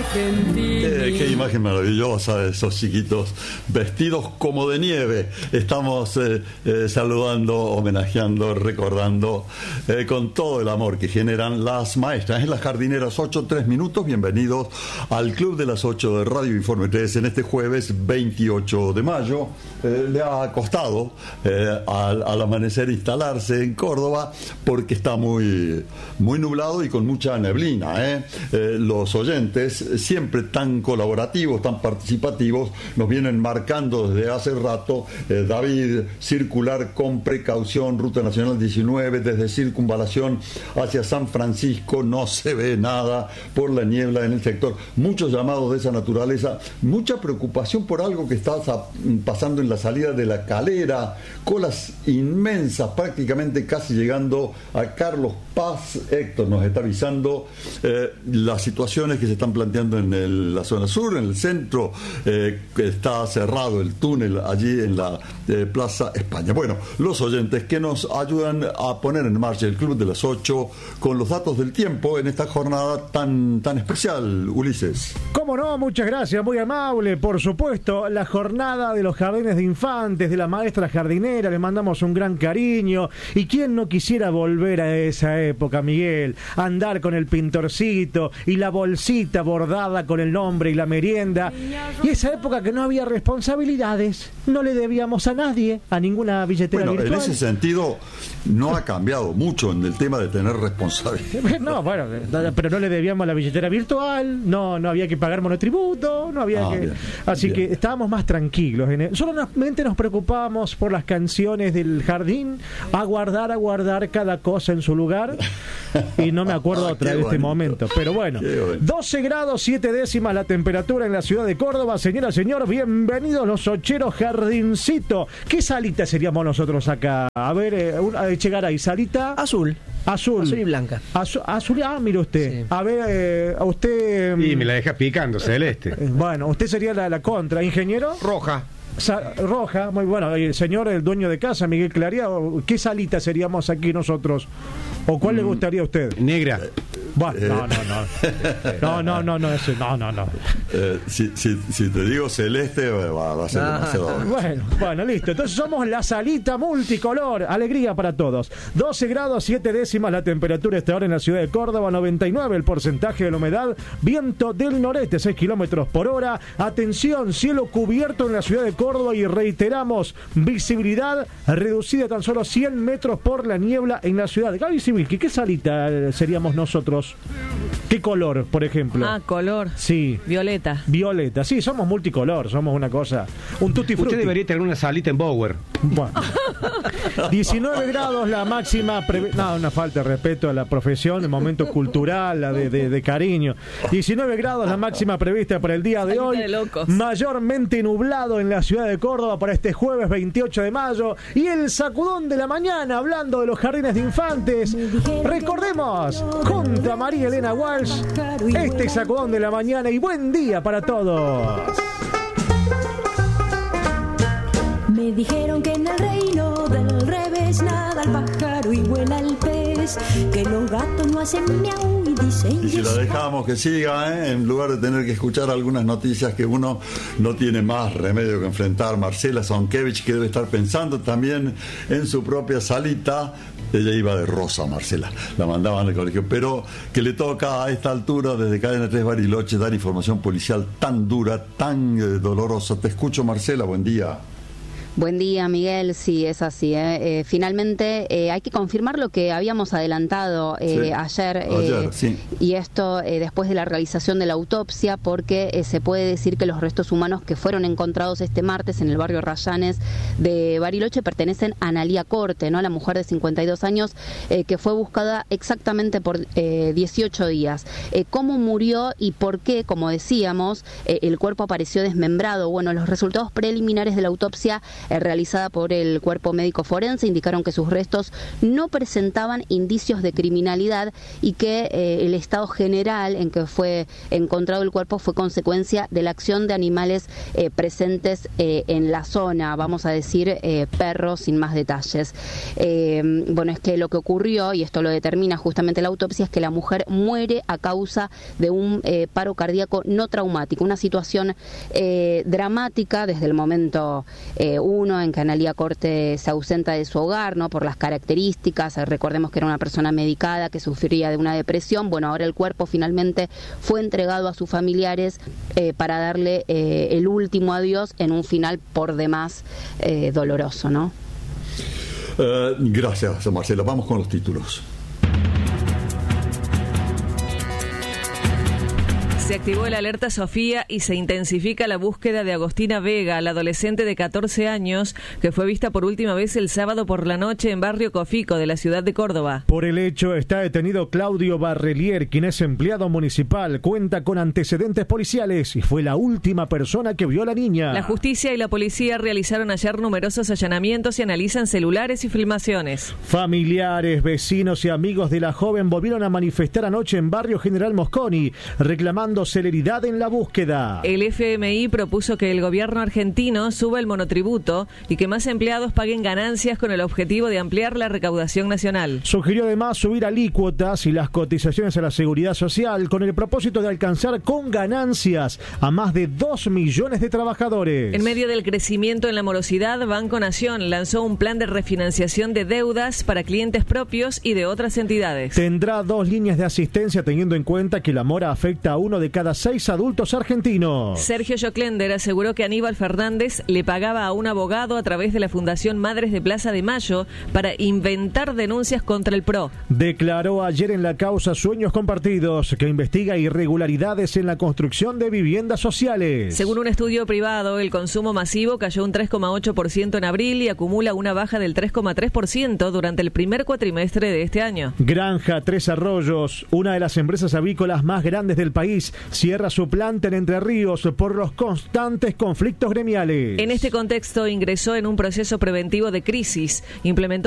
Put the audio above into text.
Qué imagen maravillosa de esos chiquitos vestidos como de nieve. Estamos saludando, homenajeando, recordando con todo el amor que generan las maestras en las jardineras. 8:03 minutos. Bienvenidos al Club de las 8 de Radio Informe 3 en este jueves 28 de mayo. Le ha costado al amanecer instalarse en Córdoba porque está muy nublado y con mucha neblina. Los oyentes, siempre tan colaborativos, tan participativos, nos vienen marcando desde hace rato. David, circular con precaución, Ruta Nacional 19, desde Circunvalación hacia San Francisco, no se ve nada por la niebla en el sector. Muchos llamados de esa naturaleza, mucha preocupación por algo que está pasando en la salida de La Calera, colas inmensas, prácticamente casi llegando a Carlos Paz. Héctor nos está avisando las situaciones que se están planteando en la zona sur, en el centro, que está cerrado el túnel allí en la Plaza España. Bueno, los oyentes que nos ayudan a poner en marcha el Club de las 8 con los datos del tiempo en esta jornada tan especial, Ulises. ¿Cómo no? Muchas gracias, muy amable. Por supuesto, la jornada de los jardines de infantes, de la maestra jardinera, le mandamos un gran cariño. ¿Y quién no quisiera volver a esa época, Miguel? Andar con el pintorcito y la bolsita bordada con el nombre y la merienda. Y esa época que no había responsabilidades, no le debíamos a nadie, a ninguna billetera virtual. En ese sentido, no ha cambiado mucho en el tema de tener responsabilidad. No, bueno, pero no le debíamos a la billetera virtual, no había que pagar monotributo, no había que... Bien, así bien. que estábamos más tranquilos. Solamente nos preocupábamos por las canciones del jardín, a guardar cada cosa en su lugar, y no me acuerdo otra de este momento. Pero bueno, 12 grados 7 décimas la temperatura en la ciudad de Córdoba. Señora, señor, bienvenidos los ocheros Jardincito. ¿Qué salita seríamos nosotros acá? A ver, llegar ahí, salita... Azul y blanca. Azul, mire usted. Sí. A ver, a usted... Y me la deja picando, celeste. Bueno, usted sería la contra. ¿Ingeniero? Roja. Roja, muy bueno. El señor, el dueño de casa, Miguel Claría, ¿qué salita seríamos aquí nosotros? ¿O cuál le gustaría a usted? Negra. Bueno, no. Si te digo celeste, va a ser demasiado. Bueno, listo. Entonces somos la salita multicolor. Alegría para todos. 12 grados 7 décimas la temperatura esta hora en la ciudad de Córdoba. 99 el porcentaje de la humedad. Viento del noreste 6 kilómetros por hora. Atención, cielo cubierto en la ciudad de Córdoba. Y reiteramos, visibilidad reducida a tan solo 100 metros por la niebla en la ciudad. Gaby Sibilki, ¿qué salita seríamos nosotros? ¿Qué color, por ejemplo? Color. Sí. Violeta, sí, somos multicolor, somos una cosa, un tutti frutti. Usted debería tener una salita en Bower. Bueno. 19 grados la máxima una falta de respeto a la profesión, el momento cultural, la de cariño. 19 grados la máxima prevista para el día de hoy. Mayormente nublado en la ciudad de Córdoba para este jueves 28 de mayo. Y el sacudón de la mañana, hablando de los jardines de infantes. Recordemos, junto a María Elena Walsh, este sacudón de la mañana, y buen día para todos. Me dijeron que en el reino del revés nada el pájaro y vuela el pez, que los gatos no hacen miau y dicen... Y si la dejamos que siga, en lugar de tener que escuchar algunas noticias que uno no tiene más remedio que enfrentar. Marcela Zonkevich, que debe estar pensando también en su propia salita. Ella iba de rosa, Marcela, la mandaban al colegio, pero que le toca a esta altura desde Cadena 3 Bariloche dar información policial tan dura, tan dolorosa. Te escucho, Marcela, buen día. Buen día, Miguel. Sí, es así. Finalmente hay que confirmar lo que habíamos adelantado ayer, sí. Y esto después de la realización de la autopsia, porque se puede decir que los restos humanos que fueron encontrados este martes en el barrio Rayanes de Bariloche pertenecen a Analía Corte, ¿no? La mujer de 52 años que fue buscada exactamente por 18 días. ¿Cómo murió y por qué? Como decíamos, el cuerpo apareció desmembrado. Bueno, los resultados preliminares de la autopsia realizada por el cuerpo médico forense indicaron que sus restos no presentaban indicios de criminalidad y que el estado general en que fue encontrado el cuerpo fue consecuencia de la acción de animales presentes en la zona, vamos a decir perros, sin más detalles. Bueno, es que lo que ocurrió, y esto lo determina justamente la autopsia, es que la mujer muere a causa de un paro cardíaco no traumático, una situación dramática desde el momento uno en que Analía Corte se ausenta de su hogar, ¿no? Por las características, recordemos que era una persona medicada que sufría de una depresión. Bueno, ahora el cuerpo finalmente fue entregado a sus familiares para darle el último adiós en un final por demás doloroso, ¿no? Gracias, Marcela. Vamos con los títulos. Se activó el alerta Sofía y se intensifica la búsqueda de Agostina Vega, la adolescente de 14 años que fue vista por última vez el sábado por la noche en barrio Cofico de la ciudad de Córdoba. Por el hecho está detenido Claudio Barrelier, quien es empleado municipal, cuenta con antecedentes policiales y fue la última persona que vio a la niña. La justicia y la policía realizaron ayer numerosos allanamientos y analizan celulares y filmaciones. Familiares, vecinos y amigos de la joven volvieron a manifestar anoche en barrio General Mosconi, reclamando celeridad en la búsqueda. El FMI propuso que el gobierno argentino suba el monotributo y que más empleados paguen ganancias con el objetivo de ampliar la recaudación nacional. Sugirió además subir alícuotas y las cotizaciones a la seguridad social con el propósito de alcanzar con ganancias a más de 2 millones de trabajadores. En medio del crecimiento en la morosidad, Banco Nación lanzó un plan de refinanciación de deudas para clientes propios y de otras entidades. Tendrá 2 líneas de asistencia teniendo en cuenta que la mora afecta a uno de cada 6 adultos argentinos. Sergio Joclender aseguró que Aníbal Fernández le pagaba a un abogado a través de la Fundación Madres de Plaza de Mayo para inventar denuncias contra el PRO. Declaró ayer en la causa Sueños Compartidos que investiga irregularidades en la construcción de viviendas sociales. Según un estudio privado, el consumo masivo cayó un 3,8% en abril y acumula una baja del 3,3% durante el primer cuatrimestre de este año. Granja Tres Arroyos, una de las empresas avícolas más grandes del país, cierra su planta en Entre Ríos por los constantes conflictos gremiales. En este contexto ingresó en un proceso preventivo de crisis, implementó